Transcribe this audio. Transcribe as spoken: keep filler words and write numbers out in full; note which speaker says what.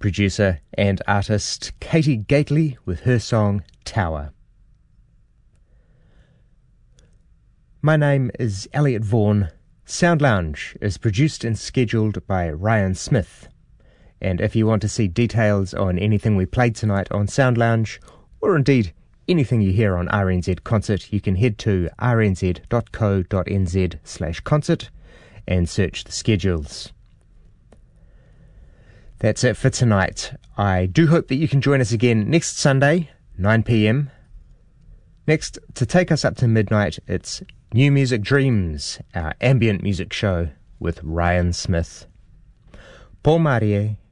Speaker 1: producer and artist Katie Gately with her song Tower. My name is Elliot Vaughan. Sound Lounge is produced and scheduled by Ryan Smith. And if you want to see details on anything we played tonight on Sound Lounge, or indeed anything you hear on R N Z Concert, you can head to rnz.co.nz slash concert and search the schedules. That's it for tonight. I do hope that you can join us again next Sunday, nine p.m. Next, to take us up to midnight, it's New Music Dreams, our ambient music show with Ryan Smith. Paul Marie